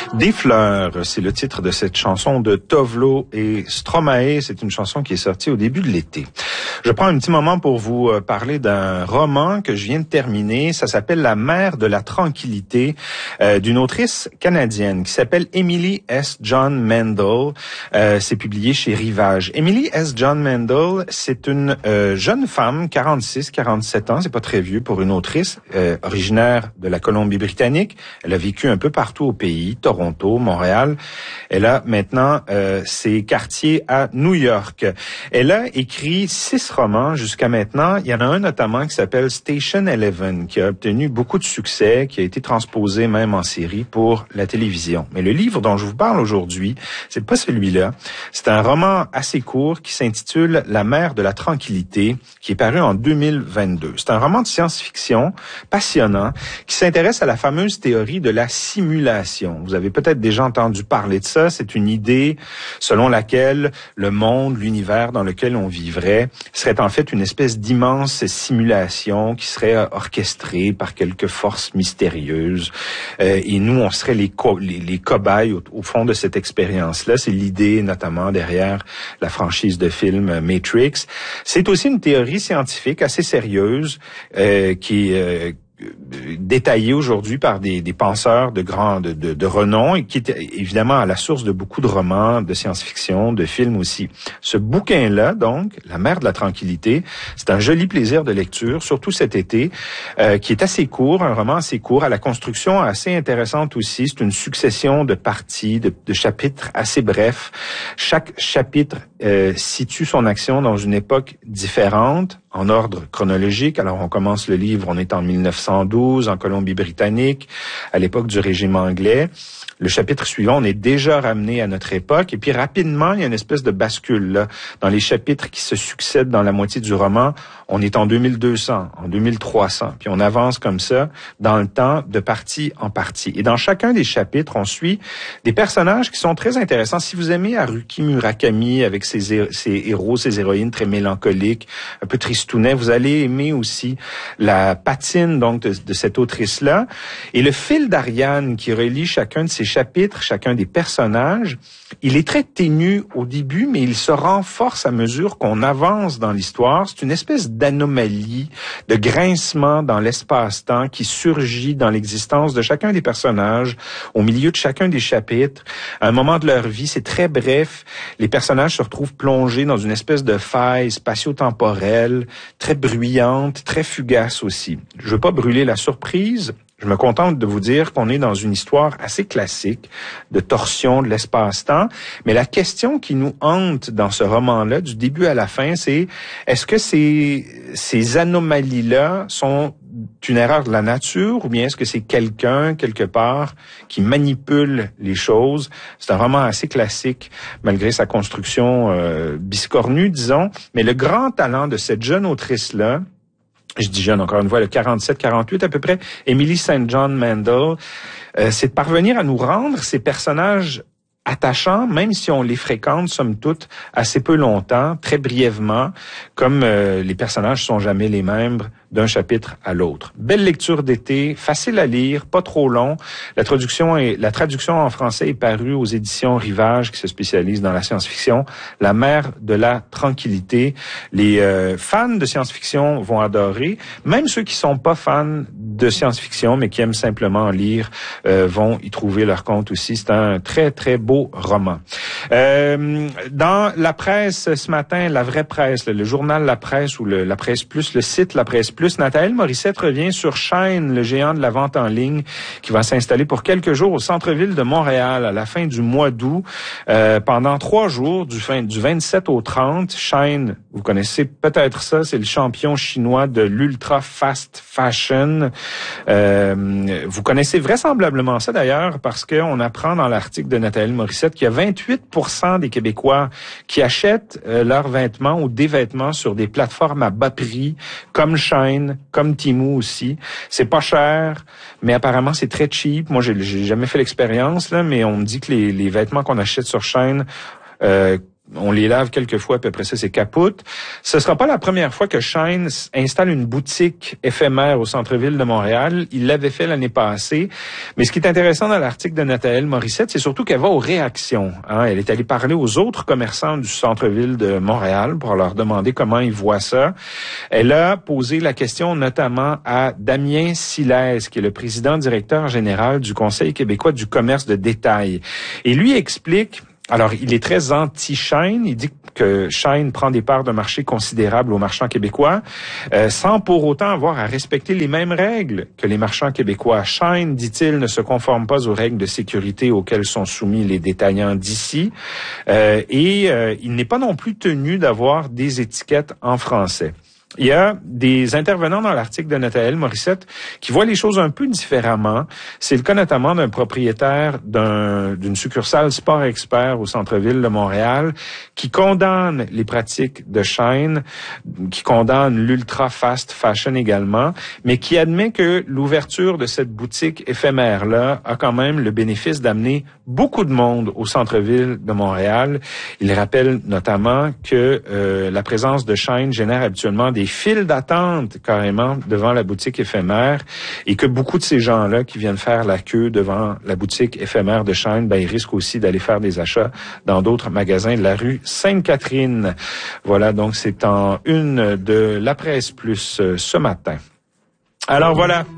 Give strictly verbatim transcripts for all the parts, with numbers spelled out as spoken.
Des fleurs, c'est le titre de cette chanson de Tovlo et Stromae. C'est une chanson qui est sortie au début de l'été. Je prends un petit moment pour vous parler d'un roman que je viens de terminer. Ça s'appelle La mer de la tranquillité, euh, d'une autrice canadienne qui s'appelle Emily S. John Mandel. Euh, c'est publié chez Rivage. Emily S. John Mandel, c'est une euh, jeune femme, quarante-six, quarante-sept ans, c'est pas très vieux pour une autrice, euh, originaire de la Colombie-Britannique. Elle a vécu un peu partout au pays, Toronto, Montréal. Elle a maintenant euh, ses quartiers à New York. Elle a écrit six romans jusqu'à maintenant. Il y en a un notamment qui s'appelle Station Eleven, qui a obtenu beaucoup de succès, qui a été transposé même en série pour la télévision. Mais le livre dont je vous parle aujourd'hui, c'est pas celui-là. C'est un roman assez court qui s'intitule La mer de la tranquillité, qui est paru en deux mille vingt-deux. C'est un roman de science-fiction passionnant qui s'intéresse à la fameuse théorie de la simulation. Vous avez peut-être déjà entendu parler de ça. C'est une idée selon laquelle le monde, l'univers dans lequel on vivrait serait en fait une espèce d'immense simulation qui serait orchestrée par quelques forces mystérieuses. Euh, et nous, on serait les, co- les, les cobayes au, au fond de cette expérience-là. C'est l'idée notamment derrière la franchise de films Matrix. C'est aussi une théorie scientifique assez sérieuse euh, qui est euh, détaillé aujourd'hui par des, des penseurs de grand de, de, de renom et qui est évidemment à la source de beaucoup de romans, de science-fiction, de films aussi. Ce bouquin-là, donc, La mer de la tranquillité, c'est un joli plaisir de lecture, surtout cet été, euh, qui est assez court, un roman assez court, à la construction assez intéressante aussi. C'est une succession de parties, de, de chapitres assez brefs. Chaque chapitre euh, situe son action dans une époque différente, en ordre chronologique. Alors, on commence le livre, on est en mille neuf cent douze, en Colombie-Britannique, à l'époque du régime anglais. Le chapitre suivant, on est déjà ramené à notre époque. Et puis, rapidement, il y a une espèce de bascule, là. Dans les chapitres qui se succèdent dans la moitié du roman, on est en deux mille deux cents, en deux mille trois cents. Puis, on avance comme ça, dans le temps, de partie en partie. Et dans chacun des chapitres, on suit des personnages qui sont très intéressants. Si vous aimez Haruki Murakami, avec ses, ses héros, ses héroïnes très mélancoliques, un peu tristounets, vous allez aimer aussi la patine, donc, de, de cette autrice-là. Et le fil d'Ariane qui relie chacun de ces chapitres, chacun des personnages, il est très ténu au début, mais il se renforce à mesure qu'on avance dans l'histoire. C'est une espèce d'anomalie, de grincement dans l'espace-temps qui surgit dans l'existence de chacun des personnages, au milieu de chacun des chapitres. À un moment de leur vie, c'est très bref. Les personnages se retrouvent plongés dans une espèce de faille spatio-temporelle, très bruyante, très fugace aussi. Je veux pas brûler la surprise. Je me contente de vous dire qu'on est dans une histoire assez classique de torsion de l'espace-temps. Mais la question qui nous hante dans ce roman-là, du début à la fin, c'est est-ce que ces, ces anomalies-là sont une erreur de la nature ou bien est-ce que c'est quelqu'un, quelque part, qui manipule les choses? C'est un roman assez classique, malgré sa construction euh, biscornue, disons. Mais le grand talent de cette jeune autrice-là, je dis jeune, encore une fois, le quarante-sept quarante-huit à peu près, Emily Saint John Mandel, euh, c'est de parvenir à nous rendre ces personnages attachants, même si on les fréquente, somme toute, assez peu longtemps, très brièvement, comme euh, les personnages sont jamais les mêmes d'un chapitre à l'autre. Belle lecture d'été, facile à lire, pas trop long. La traduction est, la traduction en français est parue aux éditions Rivage, qui se spécialisent dans la science-fiction. La mer de la tranquillité. Les euh, fans de science-fiction vont adorer. Même ceux qui sont pas fans de science-fiction, mais qui aiment simplement lire, euh, vont y trouver leur compte aussi. C'est un très, très beau roman. Euh, dans la presse, ce matin, la vraie presse, le journal La Presse ou le, La Presse Plus, le site La Presse Plus, Nathaël Morissette revient sur Shine, le géant de la vente en ligne, qui va s'installer pour quelques jours au centre-ville de Montréal à la fin du mois d'août. Euh, pendant trois jours, du, fin, du vingt-sept au trente, Shine, vous connaissez peut-être ça, c'est le champion chinois de l'ultra fast fashion. Euh, vous connaissez vraisemblablement ça d'ailleurs, parce qu'on apprend dans l'article de Nathaël Morissette qu'il y a vingt-huit pour cent des Québécois qui achètent euh, leurs vêtements ou des vêtements sur des plateformes à bas prix, comme Shine, comme Temu aussi. C'est pas cher, mais apparemment c'est très cheap. Moi, j'ai, j'ai jamais fait l'expérience, là, mais on me dit que les, les vêtements qu'on achète sur Shine euh, on les lave quelques fois, puis après ça, c'est capote. Ce sera pas la première fois que Shine installe une boutique éphémère au centre-ville de Montréal. Il l'avait fait l'année passée. Mais ce qui est intéressant dans l'article de Nathaëlle Morissette, c'est surtout qu'elle va aux réactions. Hein. Elle est allée parler aux autres commerçants du centre-ville de Montréal pour leur demander comment ils voient ça. Elle a posé la question notamment à Damien Silaise, qui est le président directeur général du Conseil québécois du commerce de détail. Et lui explique... Alors, il est très anti-Shine. Il dit que Shine prend des parts de marché considérables aux marchands québécois, euh, sans pour autant avoir à respecter les mêmes règles que les marchands québécois. Shine, dit-il, ne se conforme pas aux règles de sécurité auxquelles sont soumis les détaillants d'ici. Euh, et euh, il n'est pas non plus tenu d'avoir des étiquettes en français. Il y a des intervenants dans l'article de Nathaëlle Morissette qui voient les choses un peu différemment. C'est le cas notamment d'un propriétaire d'un, d'une succursale Sport Expert au centre-ville de Montréal qui condamne les pratiques de Shine, qui condamne l'ultra fast fashion également, mais qui admet que l'ouverture de cette boutique éphémère-là a quand même le bénéfice d'amener beaucoup de monde au centre-ville de Montréal. Il rappelle notamment que euh, la présence de Shine génère habituellement des files d'attente carrément devant la boutique éphémère et que beaucoup de ces gens-là qui viennent faire la queue devant la boutique éphémère de Shine, ben, ils risquent aussi d'aller faire des achats dans d'autres magasins de la rue Sainte-Catherine. Voilà, donc c'est en une de la Presse Plus euh, ce matin. Alors voilà.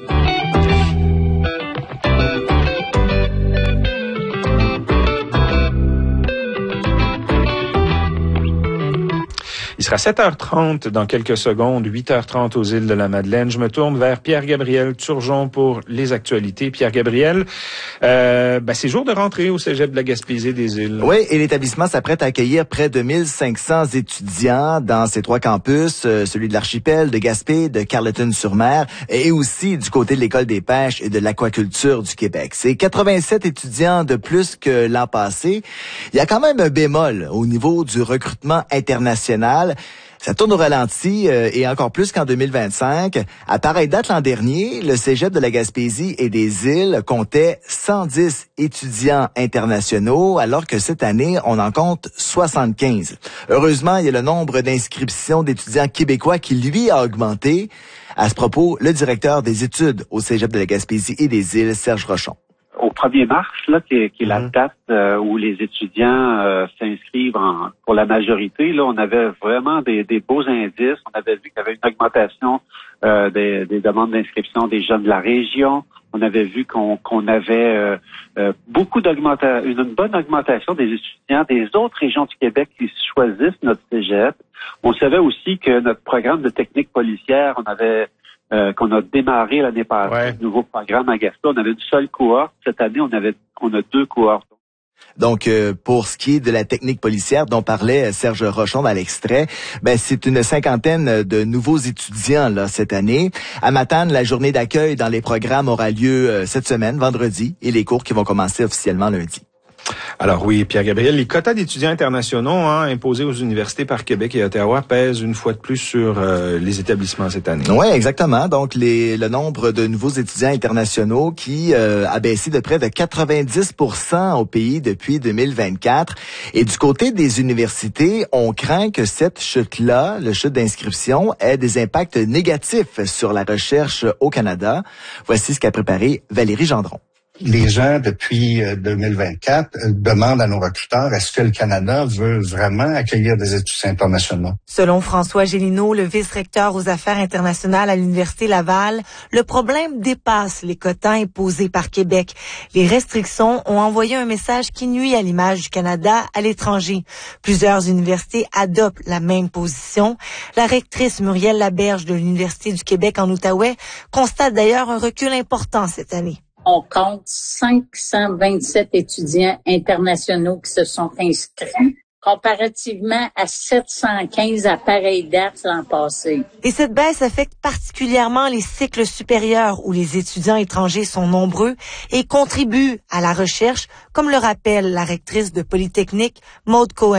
Il sera sept heures trente dans quelques secondes, huit heures trente aux îles de la Madeleine. Je me tourne vers Pierre-Gabriel Turgeon pour les actualités. Pierre-Gabriel, euh, ben, c'est jour de rentrée au Cégep de la Gaspésie des Îles. Oui, et l'établissement s'apprête à accueillir près de mille cinq cents étudiants dans ses trois campus, euh, celui de l'Archipel, de Gaspé, de Carleton-sur-Mer et aussi du côté de l'École des pêches et de l'aquaculture du Québec. C'est quatre-vingt-sept étudiants de plus que l'an passé. Il y a quand même un bémol au niveau du recrutement international. Ça tourne au ralenti euh, et encore plus qu'en deux mille vingt-cinq. À pareille date l'an dernier, le Cégep de la Gaspésie et des Îles comptait cent dix étudiants internationaux, alors que cette année, on en compte soixante-quinze. Heureusement, il y a le nombre d'inscriptions d'étudiants québécois qui, lui, a augmenté. À ce propos, le directeur des études au Cégep de la Gaspésie et des Îles, Serge Rochon. Au premier mars, là, qui est, qui est la date euh, où les étudiants euh, s'inscrivent en, pour la majorité, là, on avait vraiment des, des beaux indices. On avait vu qu'il y avait une augmentation euh, des, des demandes d'inscription des jeunes de la région. On avait vu qu'on, qu'on avait euh, euh, beaucoup d'augmentation, une, une bonne augmentation des étudiants des autres régions du Québec qui choisissent notre cégep. On savait aussi que notre programme de technique policière, on avait Euh, qu'on a démarré l'année passée, ouais. Le nouveau programme à Gaspé. On avait une seule cohorte. Cette année, on avait, on a deux cohortes. Donc, euh, pour ce qui est de la technique policière dont parlait Serge Rochon dans l'extrait, ben c'est une cinquantaine de nouveaux étudiants là cette année. À Matane, la journée d'accueil dans les programmes aura lieu euh, cette semaine, vendredi, et les cours qui vont commencer officiellement lundi. Alors oui, Pierre-Gabriel, les quotas d'étudiants internationaux hein, imposés aux universités par Québec et Ottawa pèsent une fois de plus sur euh, les établissements cette année. Oui, exactement. Donc, les, le nombre de nouveaux étudiants internationaux qui euh, a baissé de près de quatre-vingt-dix pour cent au pays depuis deux mille vingt-quatre. Et du côté des universités, on craint que cette chute-là, le chute d'inscription, ait des impacts négatifs sur la recherche au Canada. Voici ce qu'a préparé Valérie Gendron. Les gens, depuis deux mille vingt-quatre, demandent à nos recruteurs, est-ce que le Canada veut vraiment accueillir des étudiants internationaux? Selon François Gélineau, le vice-recteur aux affaires internationales à l'Université Laval, le problème dépasse les quotas imposés par Québec. Les restrictions ont envoyé un message qui nuit à l'image du Canada à l'étranger. Plusieurs universités adoptent la même position. La rectrice Muriel Laberge de l'Université du Québec en Outaouais constate d'ailleurs un recul important cette année. On compte cinq cent vingt-sept étudiants internationaux qui se sont inscrits, comparativement à sept cent quinze à pareille date l'an passé. Et cette baisse affecte particulièrement les cycles supérieurs où les étudiants étrangers sont nombreux et contribuent à la recherche, comme le rappelle la rectrice de Polytechnique, Maude Cohen.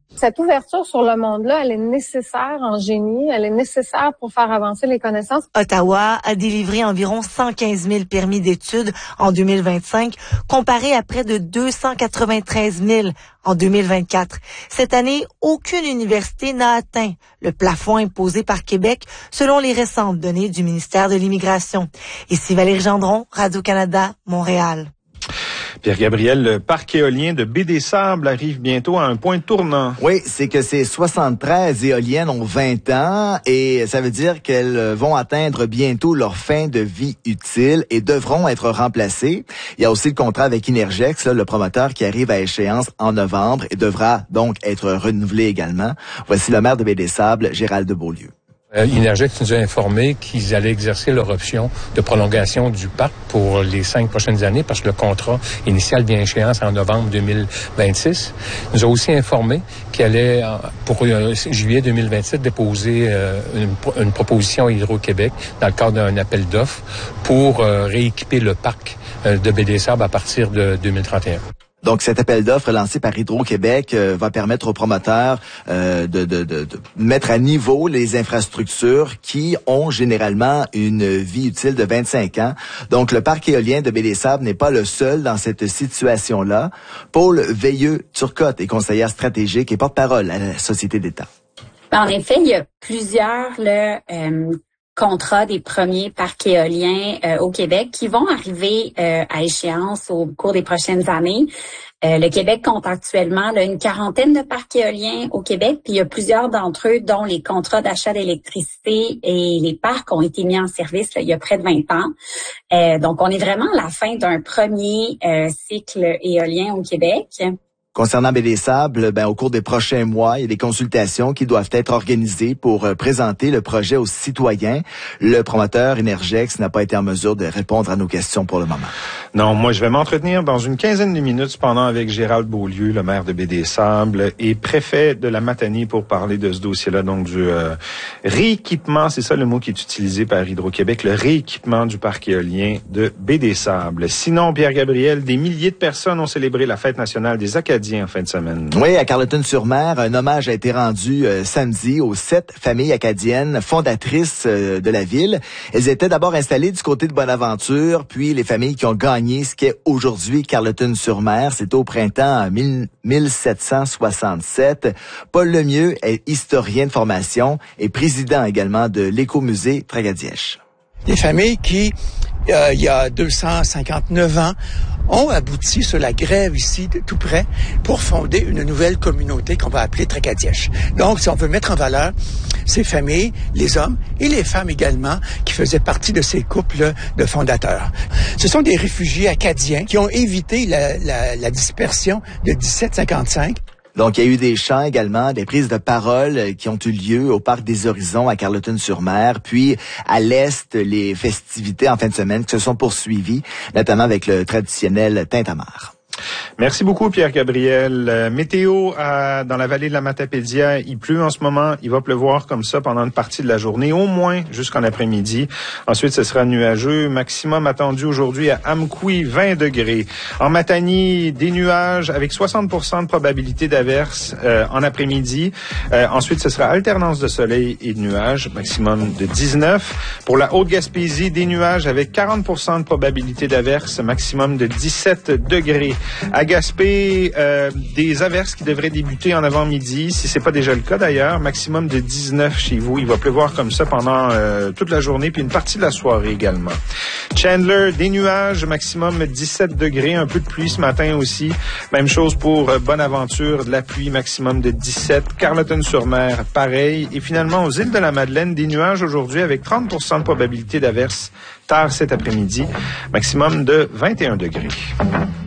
Cette ouverture sur le monde-là, elle est nécessaire en génie, elle est nécessaire pour faire avancer les connaissances. Ottawa a délivré environ cent quinze mille permis d'études en deux mille vingt-cinq, comparé à près de deux cent quatre-vingt-treize mille en deux mille vingt-quatre. Cette année, aucune université n'a atteint le plafond imposé par Québec, selon les récentes données du ministère de l'Immigration. Ici Valérie Gendron, Radio-Canada, Montréal. Pierre-Gabriel, le parc éolien de Baie-des-Sables arrive bientôt à un point tournant. Oui, c'est que ces soixante-treize éoliennes ont vingt ans et ça veut dire qu'elles vont atteindre bientôt leur fin de vie utile et devront être remplacées. Il y a aussi le contrat avec Inergex, là, le promoteur qui arrive à échéance en novembre et devra donc être renouvelé également. Voici le maire de Baie-des-Sables, Gérald de Beaulieu. Euh, Inergex nous a informé qu'ils allaient exercer leur option de prolongation du parc pour les cinq prochaines années parce que le contrat initial vient à échéance en novembre deux mille vingt-six. Ils nous a aussi informé qu'ils allaient, pour euh, juillet deux mille vingt-sept, déposer euh, une, une proposition à Hydro-Québec dans le cadre d'un appel d'offres pour euh, rééquiper le parc euh, de Baie-des-Sables à partir de deux mille trente et un. Donc, cet appel d'offres lancé par Hydro-Québec euh, va permettre aux promoteurs euh, de, de, de, de mettre à niveau les infrastructures qui ont généralement une vie utile de vingt-cinq ans. Donc, le parc éolien de Baie-des-Sables n'est pas le seul dans cette situation-là. Paul Veilleux-Turcotte est conseillère stratégique et porte-parole à la Société d'État. En effet, il y a plusieurs là, euh, contrats des premiers parcs éoliens euh, au Québec qui vont arriver euh, à échéance au cours des prochaines années. Euh, le Québec compte actuellement là, une quarantaine de parcs éoliens au Québec, puis il y a plusieurs d'entre eux dont les contrats d'achat d'électricité et les parcs ont été mis en service là, il y a près de vingt ans. Euh, donc, on est vraiment à la fin d'un premier euh, cycle éolien au Québec. Concernant Baie-des-Sables, ben, au cours des prochains mois, il y a des consultations qui doivent être organisées pour euh, présenter le projet aux citoyens. Le promoteur Inergex n'a pas été en mesure de répondre à nos questions pour le moment. Non, moi, je vais m'entretenir dans une quinzaine de minutes, cependant, avec Gérald Beaulieu, le maire de Baie-des-Sables et préfet de la Matanie pour parler de ce dossier-là, donc du euh, rééquipement, c'est ça le mot qui est utilisé par Hydro-Québec, le rééquipement du parc éolien de Baie-des-Sables. Sinon, Pierre-Gabriel, des milliers de personnes ont célébré la fête nationale des Acadiens en fin de semaine. Oui, à Carleton-sur-Mer, un hommage a été rendu euh, samedi aux sept familles acadiennes fondatrices euh, de la ville. Elles étaient d'abord installées du côté de Bonaventure, puis les familles qui ont gagné ce qu'est aujourd'hui Carleton-sur-Mer. C'est au printemps mille sept cent soixante-sept. Paul Lemieux est historien de formation et président également de l'écomusée Tragadièche. Des familles qui, euh, il y a deux cent cinquante-neuf ans, ont abouti sur la grève ici, de tout près, pour fonder une nouvelle communauté qu'on va appeler Tracadiesh. Donc, si on veut mettre en valeur ces familles, les hommes et les femmes également, qui faisaient partie de ces couples de fondateurs. Ce sont des réfugiés acadiens qui ont évité la, la, la dispersion de dix-sept cinquante-cinq. Donc, il y a eu des chants également, des prises de parole qui ont eu lieu au Parc des Horizons à Carleton-sur-Mer. Puis, à l'Est, les festivités en fin de semaine qui se sont poursuivies, notamment avec le traditionnel tintamarre. Merci beaucoup, Pierre-Gabriel. Euh, météo euh, dans la vallée de la Matapédia, il pleut en ce moment. Il va pleuvoir comme ça pendant une partie de la journée, au moins jusqu'en après-midi. Ensuite, ce sera nuageux. Maximum attendu aujourd'hui à Amqui, vingt degrés. En Matanie, des nuages avec soixante pour cent de probabilité d'averse euh, en après-midi. Euh, ensuite, ce sera alternance de soleil et de nuages, maximum de dix-neuf. Pour la Haute-Gaspésie, des nuages avec quarante pour cent de probabilité d'averse, maximum de dix-sept degrés. À Gaspé, euh, des averses qui devraient débuter en avant-midi, si c'est pas déjà le cas d'ailleurs, maximum de dix-neuf chez vous. Il va pleuvoir comme ça pendant euh, toute la journée, puis une partie de la soirée également. Chandler, des nuages, maximum dix-sept degrés, un peu de pluie ce matin aussi. Même chose pour euh, Bonaventure, de la pluie, maximum de dix-sept. Carleton-sur-Mer, pareil. Et finalement, aux îles de la Madeleine, des nuages aujourd'hui avec trente pour cent de probabilité d'averse tard cet après-midi, maximum de vingt et un degrés.